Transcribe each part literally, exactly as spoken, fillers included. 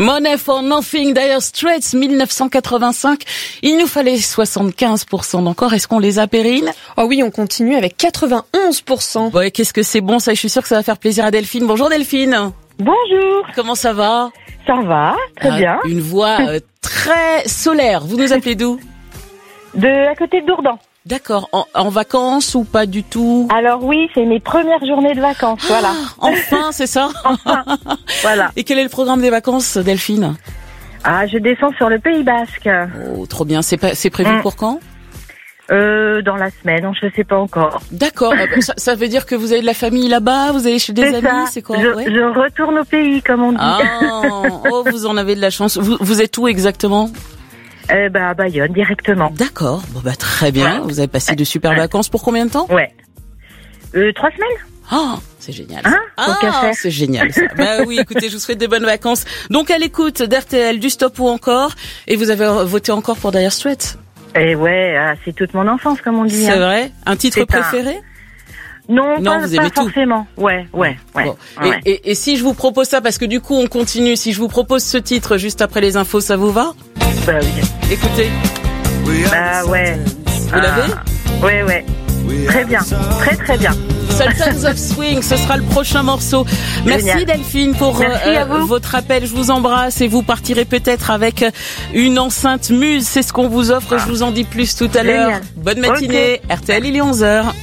Money for Nothing, Dire Straits, dix-neuf cent quatre-vingt-cinq. Il nous fallait soixante-quinze pour cent d'encore. Est-ce qu'on les a, Perrine? Oh oui, on continue avec quatre-vingt-onze pour cent. Ouais, qu'est-ce que c'est bon ça. Je suis sûre que ça va faire plaisir à Delphine. Bonjour Delphine. Bonjour. Comment ça va? Ça va, très ah, bien. Une voix euh, très solaire. Vous nous appelez d'où? De à côté de Dourdan. D'accord. En, en vacances ou pas du tout? Alors oui, c'est mes premières journées de vacances, ah, voilà. Enfin, c'est ça? Enfin, voilà. Et quel est le programme des vacances, Delphine? Ah, je descends sur le Pays Basque. Oh, trop bien. C'est, pas, c'est prévu mmh. pour quand? Euh, dans la semaine, je sais pas encore. D'accord. ça, ça veut dire que vous avez de la famille là-bas, vous allez chez des c'est amis, ça. c'est quoi? Je, ouais je retourne au pays, comme on dit. Ah, oh, vous en avez de la chance. Vous, vous êtes où exactement? Euh, bah, à Bayonne, directement. D'accord. Bon, bah, très bien. Ouais. Vous avez passé de super ouais. vacances pour combien de temps? Ouais. Euh, trois semaines. Ah, oh, c'est génial. Hein ah, c'est génial. Ça. Bah oui, écoutez, je vous souhaite de bonnes vacances. Donc, à l'écoute d'R T L, du Stop ou encore. Et vous avez voté encore pour Dire Straits? Eh ouais, c'est toute mon enfance, comme on dit. C'est hein. vrai? Un titre c'est préféré? Un... Non, non, pas, vous pas aimez forcément. Tout. Ouais, ouais, ouais. Bon. ouais. Et, et, et si je vous propose ça, parce que du coup, on continue, si je vous propose ce titre juste après les infos, ça vous va? Bah oui. Écoutez. Bah ouais. Vous ah. l'avez? Ouais, ouais. Très bien. Très, très bien. Sultans of Swing, ce sera le prochain morceau. Merci Génial. Delphine pour Merci euh, à vous. votre appel. Je vous embrasse et vous partirez peut-être avec une enceinte Muse. C'est ce qu'on vous offre. Ah. Je vous en dis plus tout à l'heure. Bonne matinée. Okay. R T L, il est onze heures.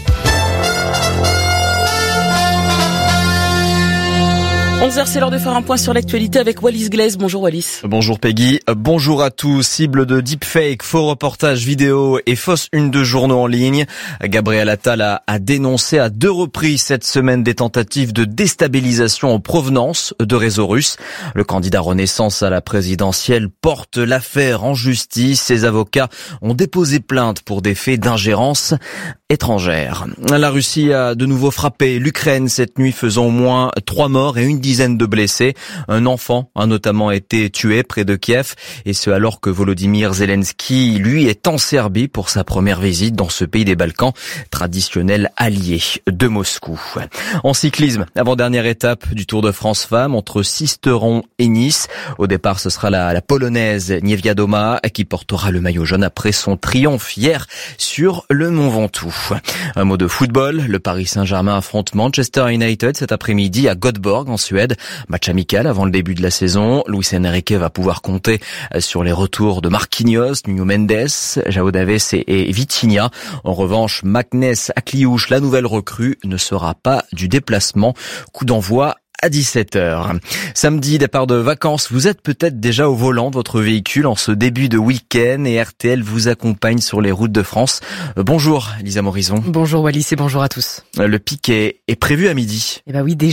onze heures, c'est l'heure de faire un point sur l'actualité avec Wallis Glaise. Bonjour Wallis. Bonjour Peggy. Bonjour à tous. Cible de deepfake, faux reportages vidéo et fausses unes de journaux en ligne. Gabriel Attal a, a dénoncé à deux reprises cette semaine des tentatives de déstabilisation en provenance de réseaux russes. Le candidat Renaissance à la présidentielle porte l'affaire en justice. Ses avocats ont déposé plainte pour des faits d'ingérence étrangère. La Russie a de nouveau frappé l'Ukraine cette nuit, faisant au moins trois morts et une dizaine de blessés. Un enfant a notamment été tué près de Kiev, et ce alors que Volodymyr Zelensky, lui, est en Serbie pour sa première visite dans ce pays des Balkans, traditionnel allié de Moscou. En cyclisme, avant-dernière étape du Tour de France Femmes entre Sisteron et Nice. Au départ, ce sera la, la Polonaise Niewiadoma qui portera le maillot jaune après son triomphe hier sur le Mont Ventoux. Un mot de football, le Paris Saint-Germain affronte Manchester United cet après-midi à Göteborg en Suède. Match amical avant le début de la saison. Luis Enrique va pouvoir compter sur les retours de Marquinhos, Nuno Mendes, João Neves et Vitinha. En revanche, Magnès Akliouche, la nouvelle recrue, ne sera pas du déplacement. Coup d'envoi à dix-sept heures. Samedi, départ de vacances. Vous êtes peut-être déjà au volant de votre véhicule en ce début de week-end et R T L vous accompagne sur les routes de France. Euh, bonjour Lisa Morison. Bonjour Wallis et bonjour à tous. Le pic est, est prévu à midi. Eh ben oui, déjà.